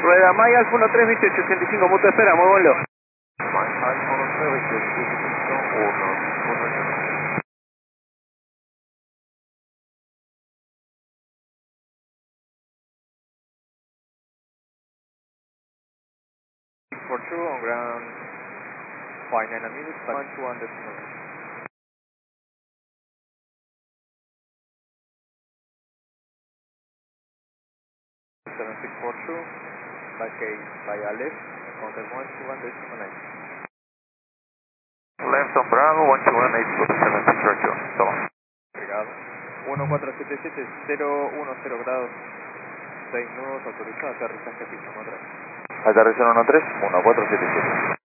Rueda Mike Alfa 132885, mutuo esperamos, vuelo. Mike Alfa 132885, 642 on ground 59 minutes, 121 decimal. 7642, back 8 via left, contact 121 decimal 9. Left on Bravo, 121 for the 7642, so long. Obrigado. 1477, 010 grados, 6 nudos, autorizado, aterrizaje piso, no atrás. Aterrización 13, 1477.